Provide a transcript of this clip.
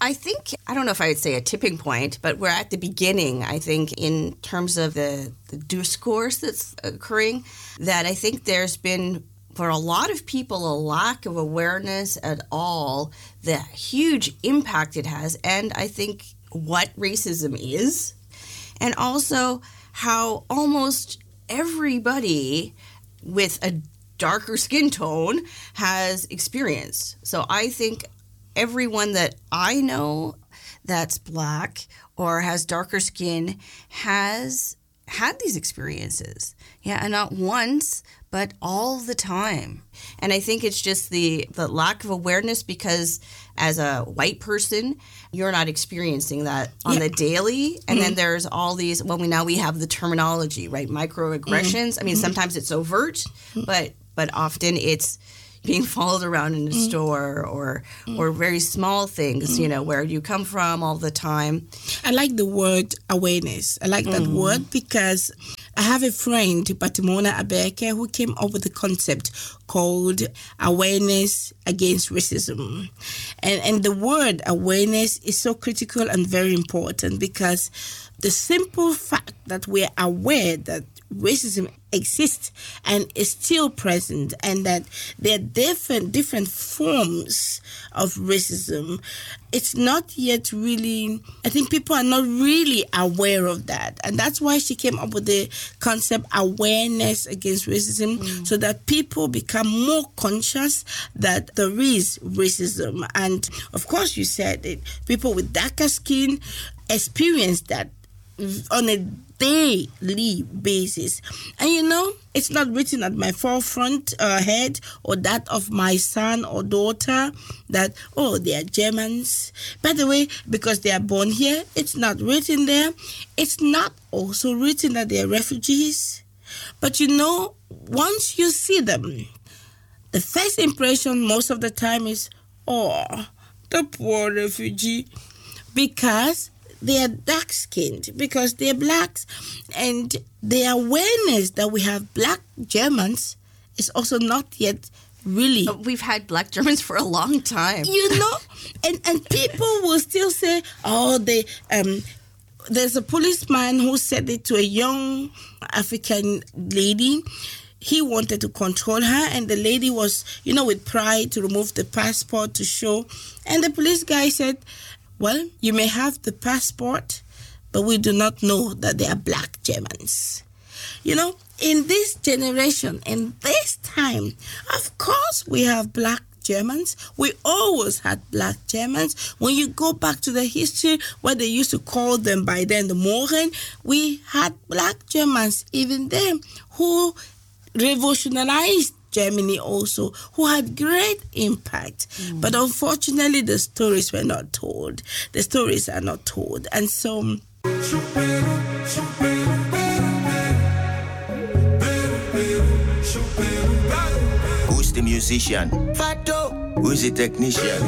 I think, I don't know if I would say a tipping point, but we're at the beginning, I think, in terms of the discourse that's occurring, that I think there's been, for a lot of people, a lack of awareness at all, the huge impact it has, and I think what racism is, and also how almost everybody with a darker skin tone has experienced. So I think everyone that I know that's Black or has darker skin has had these experiences. Yeah, and not once, but all the time. And I think it's just the lack of awareness, because as a white person, you're not experiencing that on the daily. And then there's all these, now we have the terminology, right? Microaggressions. I mean, sometimes it's overt, but often it's being followed around in a store or very small things, where you come from all the time. I like the word awareness. I like that word because I have a friend, Patimona Abeke, who came up with the concept called awareness against racism. And the word awareness is so critical and very important, because the simple fact that we're aware that racism exists and is still present, and that there are different forms of racism, it's not yet really, I think people are not really aware of that. And that's why she came up with the concept awareness against racism, so that people become more conscious that there is racism. And of course, you said it, people with darker skin experience that on a daily basis. And it's not written at my forefront head or that of my son or daughter that, they are Germans. By the way, because they are born here, it's not written there. It's not also written that they are refugees. But once you see them, the first impression most of the time is, the poor refugee, because they are dark-skinned, because they're Blacks. And the awareness that we have Black Germans is also not yet really... We've had Black Germans for a long time. And people will still say, there's a policeman who said it to a young African lady. He wanted to control her, and the lady was, with pride to remove the passport to show. And the police guy said, well, you may have the passport, but we do not know that they are Black Germans. In this generation, in this time, of course we have Black Germans. We always had Black Germans. When you go back to the history where they used to call them by then the Mohren, we had Black Germans even then who revolutionized Germany also, who had great impact. But unfortunately, the stories were not told. The stories are not told. And so... Who's the musician? Fato. Who's the technician?